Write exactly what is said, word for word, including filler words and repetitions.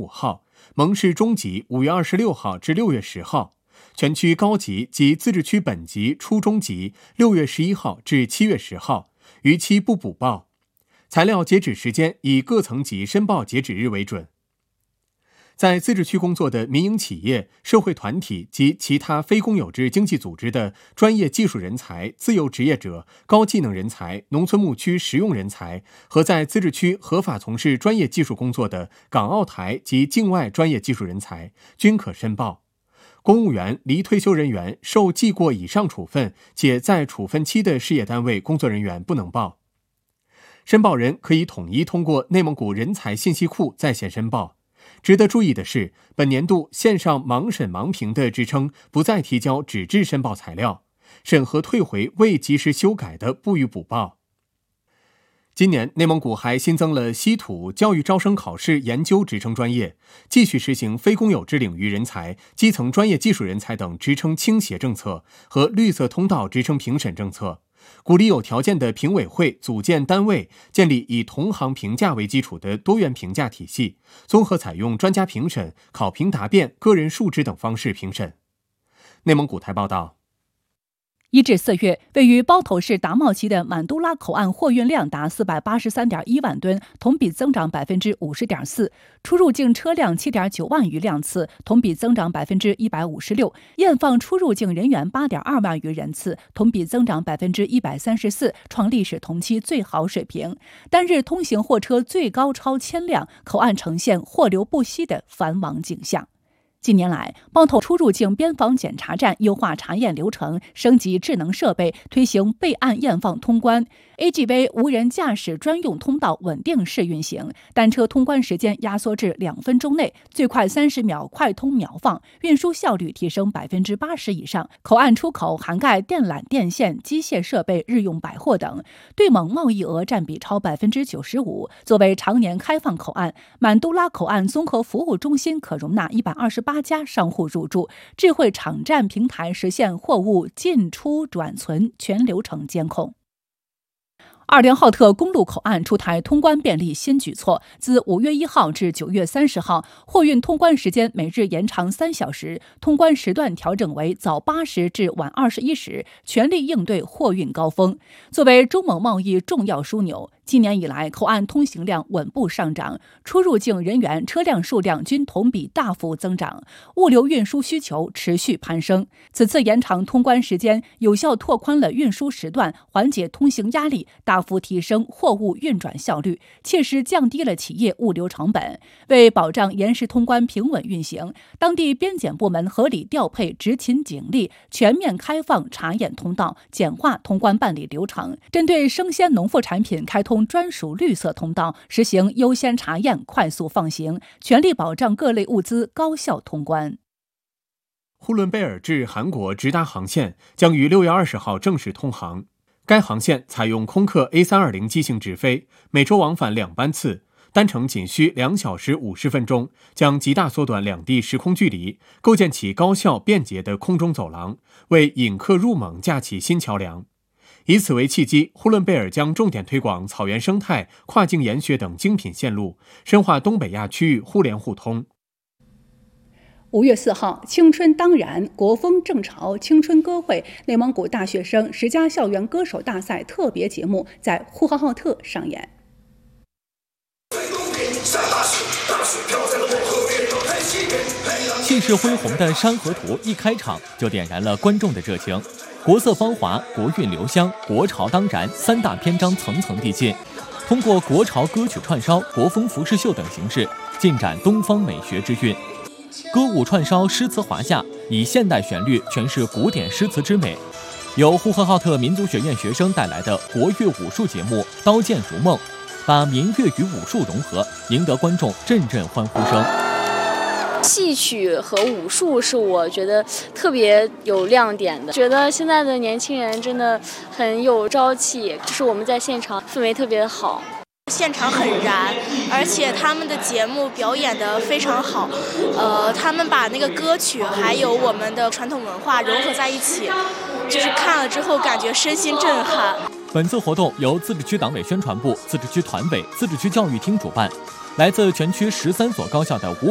五号，蒙市中级五月二十六号至六月十号，全区高级及自治区本级、初中级六月十一号至七月十号，逾期不补报。材料截止时间以各层级申报截止日为准。在自治区工作的民营企业、社会团体及其他非公有制经济组织的专业技术人才、自由职业者、高技能人才、农村牧区实用人才和在自治区合法从事专业技术工作的港澳台及境外专业技术人才均可申报。公务员、离退休人员、受记过以上处分且在处分期的事业单位工作人员不能报。申报人可以统一通过内蒙古人才信息库在线申报。值得注意的是，本年度线上盲审盲评的职称不再提交纸质申报材料，审核退回未及时修改的不予补报。今年内蒙古还新增了稀土教育招生考试研究职称专业，继续实行非公有制领域人才、基层专业技术人才等职称倾斜政策和绿色通道职称评审政策，鼓励有条件的评委会组建单位，建立以同行评价为基础的多元评价体系，综合采用专家评审、考评答辩、个人素质等方式评审。内蒙古台报道。 一至四月，位于包头市达茂旗的满都拉口岸货运量达四百八十三点一万吨，同比增长百分之五十点四；出入境车辆七点九万余辆次，同比增长百分之一百五十六；验放出入境人员八点二万余人次，同比增长百分之一百三十四，创历史同期最好水平。单日通行货车最高超千辆，口岸呈现货流不息的繁忙景象。近年来，包头出入境边防检查站优化查验流程，升级智能设备，推行备案验放通关。A G V 无人驾驶专用通道稳定试运行，单车通关时间压缩至两分钟内，最快三十秒快通秒放，运输效率提升百分之八十以上。口岸出口涵盖电缆、电线、机械设备、日用百货等，对蒙贸易额占比超百分之九十五。作为常年开放口岸，满都拉口岸综合服务中心可容纳一百二十八家商户入驻，智慧场站平台实现货物进出转存全流程监控。二连浩特公路口岸出台通关便利新举措，自五月一号至九月三十号，货运通关时间每日延长三小时，通关时段调整为早八时至晚二十一时，全力应对货运高峰。作为中蒙贸易重要枢纽，今年以来口岸通行量稳步上涨，出入境人员、车辆数量均同比大幅增长，物流运输需求持续攀升。此次延长通关时间，有效拓宽了运输时段，缓解通行压力，大幅提升货物运转效率，切实降低了企业物流成本。为保障延时通关平稳运行，当地边检部门合理调配执勤警力，全面开放查验通道，简化通关办理流程。针对生鲜农副产品开通专属绿色通道，实行优先查验、快速放行，全力保障各类物资高效通关。 呼伦贝尔至韩国直达航线将于六月二十号正式通航。该航线采用空客 A 三二零 机型直飞，每周往返两班次，单程仅需两小时五十分钟，将极大缩短两地时空距离，构建起高效便捷的空中走廊，为引客入蒙架起新桥梁。以此为契机，呼伦贝尔将重点推广草原生态、跨境研学等精品线路，深化东北亚区域互联互通。 五月四号，青春当然，国风正潮青春歌会内蒙古大学生十佳校园歌手大赛特别节目在呼和浩特上演。 气势恢宏的《山河图》一开场就点燃了观众的热情，国色芳华、国韵留香、国潮当然三大篇章层层递进，通过国潮歌曲串烧、国风服饰秀等形式，尽展东方美学之韵。歌舞串烧，诗词华夏，以现代旋律诠释古典诗词之美。由呼和浩特民族学院学生带来的国乐武术节目《刀剑如梦》，把民乐与武术融合，赢得观众阵阵欢呼声。 戏曲和武术是我觉得特别有亮点的，觉得现在的年轻人真的很有朝气，就是我们在现场氛围特别好。 现场很燃，而且他们的节目表演得非常好，呃，他们把那个歌曲还有我们的传统文化融合在一起，就是看了之后感觉身心震撼。 本次活动由自治区党委宣传部、自治区团委、自治区教育厅主办，来自全区十三所高校的五